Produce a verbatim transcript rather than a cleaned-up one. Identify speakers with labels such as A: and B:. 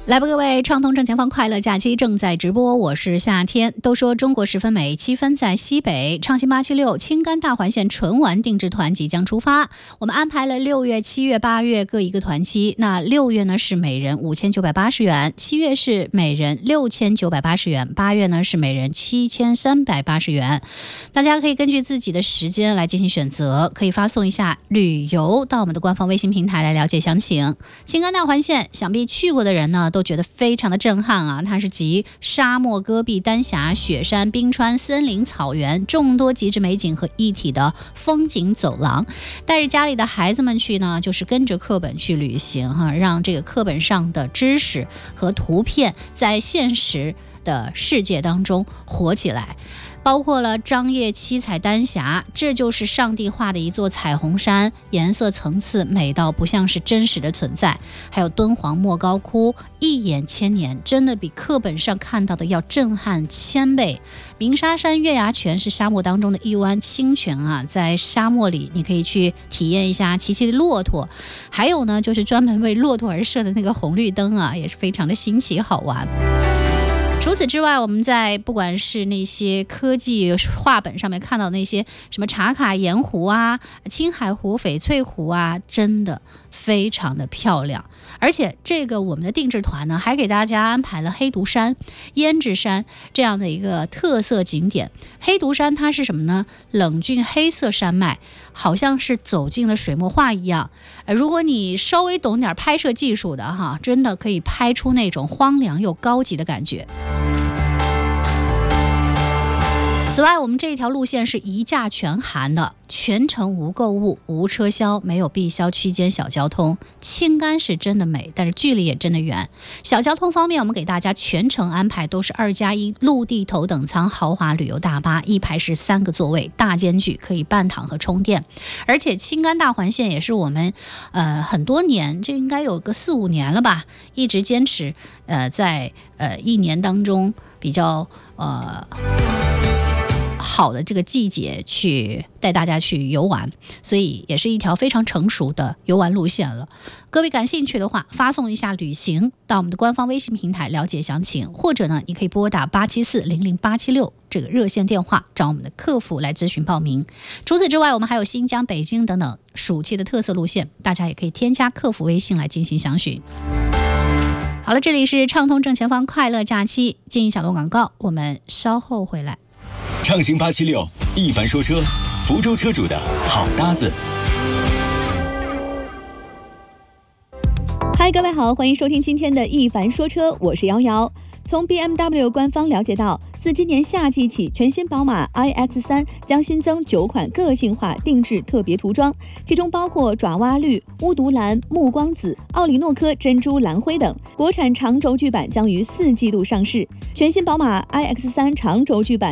A: 来吧，各位，畅通正前方快乐假期正在直播，我是夏天。都说中国十分美，七分在西北。畅行八七六青甘大环线纯玩定制团即将出发，我们安排了六月、七月、八月各一个团期。那六月呢是每人五千九百八十元，七月是每人六千九百八十元，八月呢是每人七千三百八十元。大家可以根据自己的时间来进行选择，可以发送一下旅游到我们的官方微信平台来了解详情。青甘大环线，想必去过的人呢都觉得非常的震撼啊！它是集沙漠、戈壁、丹霞、雪山、冰川、森林、草原众多极致美景和一体的风景走廊。带着家里的孩子们去呢，就是跟着课本去旅行哈，让这个课本上的知识和图片在现实的世界当中活起来。包括了张掖七彩丹霞，这就是上帝画的一座彩虹山，颜色层次美到不像是真实的存在。还有敦煌莫高窟，一眼千年，真的比课本上看到的要震撼千倍。鸣沙山月牙泉是沙漠当中的一湾清泉啊，在沙漠里你可以去体验一下骑骑骆驼，还有呢就是专门为骆驼而设的那个红绿灯啊，也是非常的新奇好玩。除此之外，我们在不管是那些科技画本上面看到那些什么茶卡盐湖啊、青海湖、翡翠湖啊，真的非常的漂亮。而且这个我们的定制团呢，还给大家安排了黑毒山、胭脂山这样的一个特色景点。黑毒山它是什么呢？冷峻黑色山脉，好像是走进了水墨画一样。呃，如果你稍微懂点拍摄技术的哈，真的可以拍出那种荒凉又高级的感觉。此外，我们这一条路线是一价全含的，全程无购物、无车厢，没有必销区间小交通。青甘是真的美，但是距离也真的远。小交通方面，我们给大家全程安排都是二加一陆地头等舱豪华旅游大巴，一排是三个座位，大间距，可以半躺和充电。而且青甘大环线也是我们呃很多年，这应该有个四五年了吧，一直坚持呃在呃一年当中比较呃。好的这个季节去带大家去游玩，所以也是一条非常成熟的游玩路线了。各位感兴趣的话，发送一下旅行到我们的官方微信平台了解详情，或者呢你可以拨打八七四零零八七六这个热线电话找我们的客服来咨询报名。除此之外，我们还有新疆、北京等等暑期的特色路线，大家也可以添加客服微信来进行详询。好了，这里是畅通正前方快乐假期，进一小段广告，我们稍后回来。
B: 畅行八七六，一凡说车，福州车主的好搭子。
C: 嗨，各位好，欢迎收听今天的一凡说车，我是瑶瑶。从 B M W 官方了解到，自今年夏季起，全新宝马 I X 三 将新增九款个性化定制特别涂装，其中包括爪哇绿、巫毒蓝、暮光紫、奥里诺科珍珠蓝灰等。国产长轴距版将于四季度上市。全新宝马 I X 三 长轴距版